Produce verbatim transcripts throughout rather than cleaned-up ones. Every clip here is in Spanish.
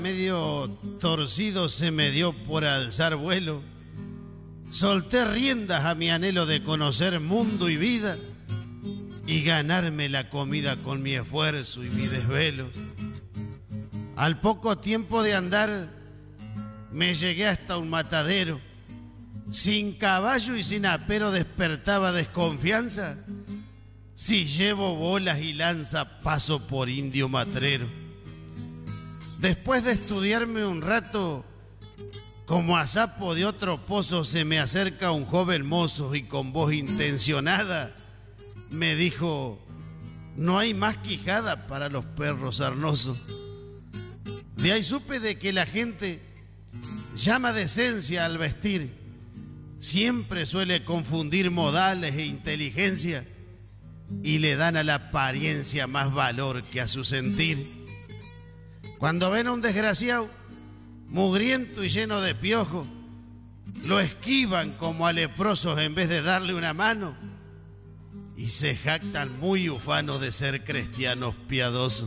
Medio torcido se me dio por alzar vuelo. Solté riendas a mi anhelo de conocer mundo y vida y ganarme la comida con mi esfuerzo y mis desvelos. Al poco tiempo de andar me llegué hasta un matadero. Sin caballo y sin apero despertaba desconfianza. Si llevo bolas y lanza paso por indio matrero. Después de estudiarme un rato, como a sapo de otro pozo se me acerca un joven mozo y con voz intencionada me dijo: no hay más quijada para los perros sarnosos. De ahí supe de que la gente llama decencia al vestir, siempre suele confundir modales e inteligencia y le dan a la apariencia más valor que a su sentir. Cuando ven a un desgraciado, mugriento y lleno de piojo, lo esquivan como a leprosos en vez de darle una mano y se jactan muy ufanos de ser cristianos piadosos.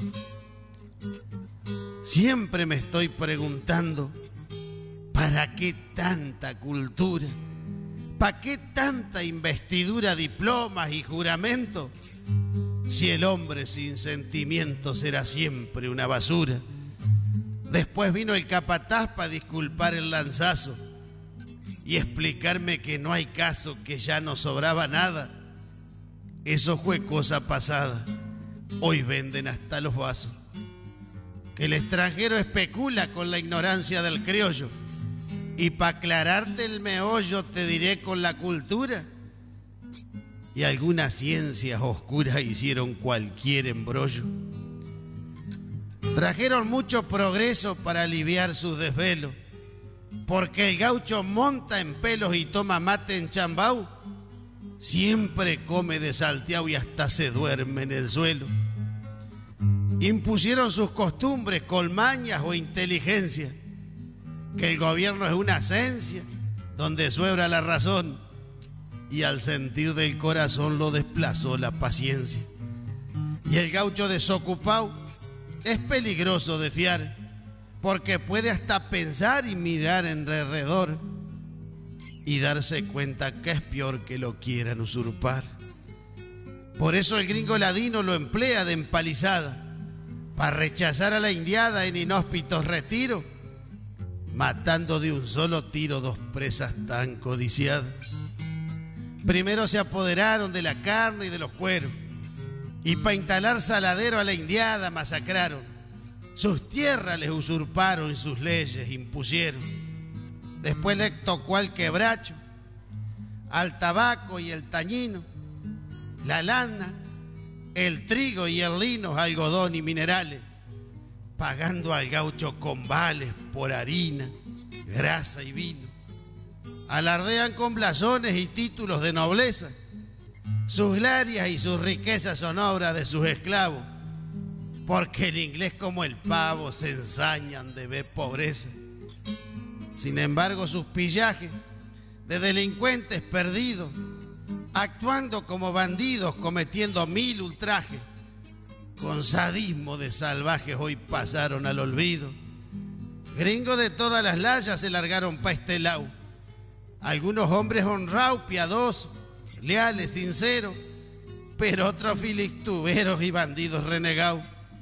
Siempre me estoy preguntando, ¿para qué tanta cultura? ¿Para qué tanta investidura, diplomas y juramentos? Si el hombre sin sentimientos será siempre una basura. Después vino el capataz para disculpar el lanzazo y explicarme que no hay caso, que ya no sobraba nada. Eso fue cosa pasada, hoy venden hasta los vasos. Que el extranjero especula con la ignorancia del criollo, y para aclararte el meollo te diré con la cultura. Y algunas ciencias oscuras hicieron cualquier embrollo. Trajeron mucho progreso para aliviar sus desvelos, porque el gaucho monta en pelos y toma mate en chambau, siempre come de salteado y hasta se duerme en el suelo. Impusieron sus costumbres con mañas o inteligencia, que el gobierno es una esencia donde suebra la razón y al sentir del corazón lo desplazó la paciencia. Y el gaucho desocupado es peligroso de fiar, porque puede hasta pensar y mirar en alrededor y darse cuenta que es peor que lo quieran usurpar. Por eso el gringo ladino lo emplea de empalizada para rechazar a la indiada en inhóspitos retiros, matando de un solo tiro dos presas tan codiciadas. Primero se apoderaron de la carne y de los cueros, y para instalar saladero a la indiada masacraron. Sus tierras les usurparon y sus leyes impusieron. Después le tocó al quebracho, al tabaco y el tañino, la lana, el trigo y el lino, algodón y minerales, pagando al gaucho con vales por harina, grasa y vino. Alardean con blasones y títulos de nobleza. Sus glarias y sus riquezas son obra de sus esclavos, porque el inglés como el pavo se ensañan de ver pobreza. Sin embargo, sus pillajes de delincuentes perdidos, actuando como bandidos, cometiendo mil ultrajes, con sadismo de salvajes hoy pasaron al olvido. Gringos de todas las layas se largaron pa' este lau. Algunos hombres honrados, piadosos, leales, sinceros, pero otros filistuberos y bandidos renegados.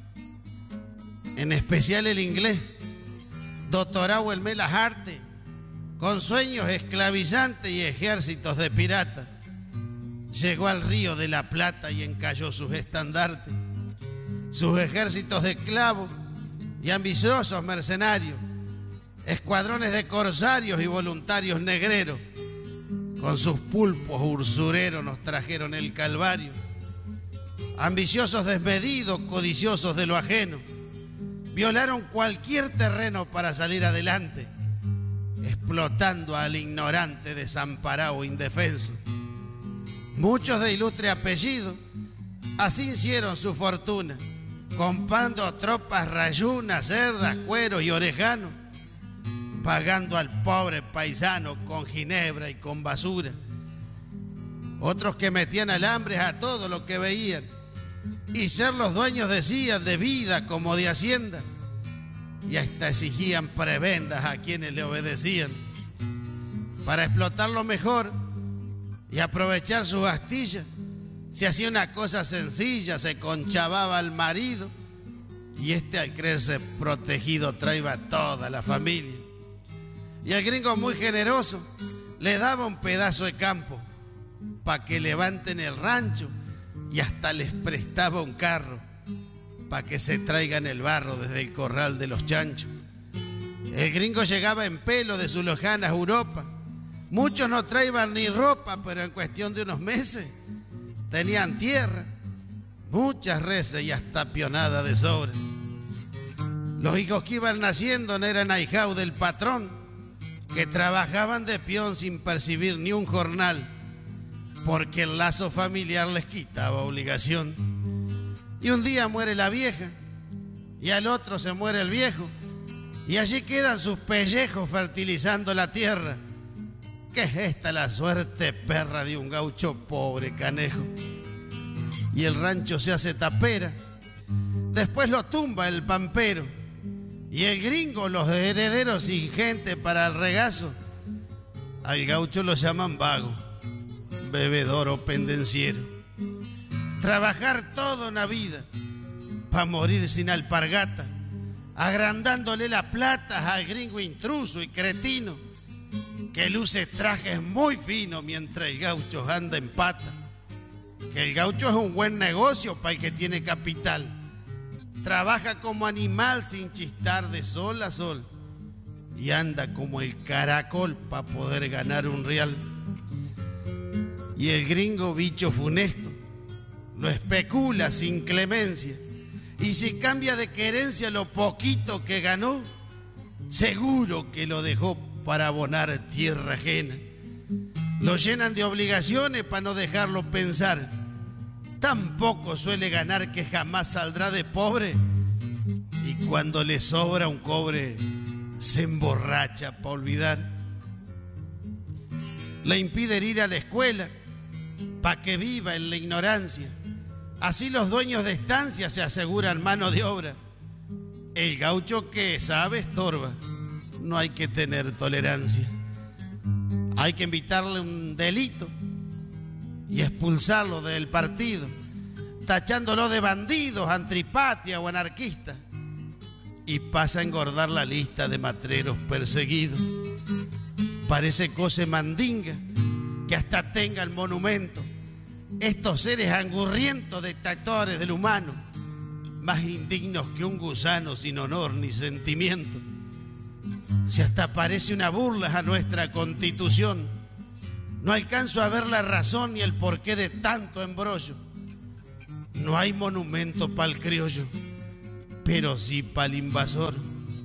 En especial el inglés, doctorado en melas artes, con sueños esclavizantes y ejércitos de piratas, llegó al río de la Plata y encalló sus estandartes. Sus ejércitos de esclavos y ambiciosos mercenarios, escuadrones de corsarios y voluntarios negreros, con sus pulpos ursureros nos trajeron el calvario. Ambiciosos desmedidos, codiciosos de lo ajeno, violaron cualquier terreno para salir adelante, explotando al ignorante desamparado e indefenso. Muchos de ilustre apellido así hicieron su fortuna, comprando tropas rayunas, cerdas, cueros y orejanos, pagando al pobre paisano con ginebra y con basura. Otros que metían alambres a todo lo que veían y ser los dueños decían de vida como de hacienda, y hasta exigían prebendas a quienes le obedecían. Para explotarlo mejor y aprovechar sus astillas, se hacía una cosa sencilla, se conchavaba al marido y este, al creerse protegido, traía a toda la familia. Y el gringo, muy generoso, le daba un pedazo de campo para que levanten el rancho y hasta les prestaba un carro para que se traigan el barro desde el corral de los chanchos. El gringo llegaba en pelo de su lejana Europa. Muchos no traían ni ropa, pero en cuestión de unos meses tenían tierra, muchas reses y hasta pionada de sobra. Los hijos que iban naciendo no eran ahijados del patrón, que trabajaban de peón sin percibir ni un jornal, porque el lazo familiar les quitaba obligación. Y un día muere la vieja, y al otro se muere el viejo, y allí quedan sus pellejos fertilizando la tierra. ¿Qué es esta la suerte perra de un gaucho pobre canejo? Y el rancho se hace tapera, después lo tumba el pampero, y el gringo, los herederos sin gente para el regazo, al gaucho lo llaman vago, bebedor o pendenciero. Trabajar toda una vida para morir sin alpargata, agrandándole la plata al gringo intruso y cretino, que luce trajes muy finos mientras el gaucho anda en pata. Que el gaucho es un buen negocio para el que tiene capital. Trabaja como animal sin chistar de sol a sol y anda como el caracol para poder ganar un real. Y el gringo, bicho funesto, lo especula sin clemencia, y si cambia de querencia lo poquito que ganó, seguro que lo dejó para abonar tierra ajena. Lo llenan de obligaciones para no dejarlo pensar. Tampoco suele ganar que jamás saldrá de pobre, y cuando le sobra un cobre se emborracha para olvidar. Le impiden ir a la escuela para que viva en la ignorancia. Así los dueños de estancia se aseguran mano de obra. El gaucho que sabe estorba, no hay que tener tolerancia. Hay que invitarle un delito y expulsarlo del partido, tachándolo de bandidos, antipatria o anarquista, y pasa a engordar la lista de matreros perseguidos. Parece cosa mandinga que hasta tenga el monumento estos seres angurrientos detractores del humano, más indignos que un gusano sin honor ni sentimiento. Si hasta parece una burla a nuestra Constitución, no alcanzo a ver la razón ni el porqué de tanto embrollo. No hay monumento para el criollo, pero sí para el invasor.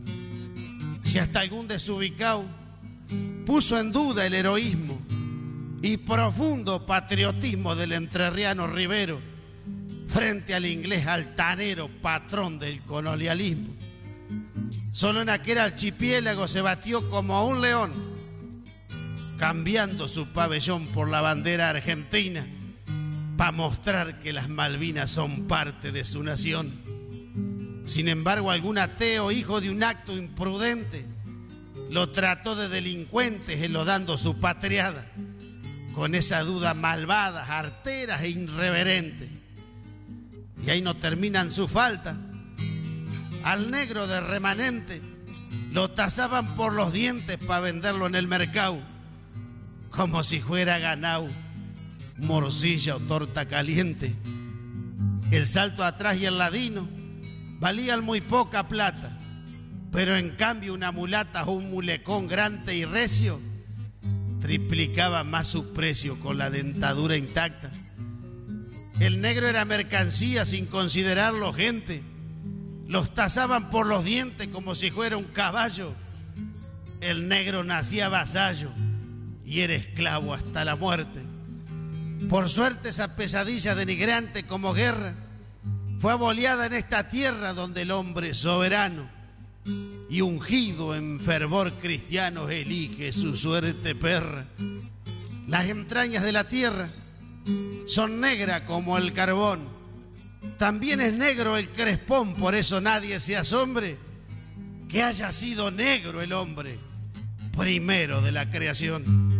Si hasta algún desubicado puso en duda el heroísmo y profundo patriotismo del entrerriano Rivero frente al inglés altanero patrón del colonialismo, solo en aquel archipiélago se batió como un león, cambiando su pabellón por la bandera argentina para mostrar que las Malvinas son parte de su nación. Sin embargo, algún ateo, hijo de un acto imprudente, lo trató de delincuente, elodando su patriada con esa duda malvada, arteras e irreverente. Y ahí no terminan su falta. Al negro de remanente lo tasaban por los dientes para venderlo en el mercado, como si fuera ganado, morcilla o torta caliente. El salto atrás y el ladino valían muy poca plata, pero en cambio una mulata o un mulecón grande y recio triplicaba más su precio con la dentadura intacta. El negro era mercancía sin considerarlo gente. Los tasaban por los dientes como si fuera un caballo. El negro nacía vasallo y era esclavo hasta la muerte. Por suerte, esa pesadilla denigrante como guerra fue aboliada en esta tierra donde el hombre soberano y ungido en fervor cristiano elige su suerte perra. Las entrañas de la tierra son negras como el carbón. También es negro el crespón, por eso nadie se asombre que haya sido negro el hombre primero de la creación.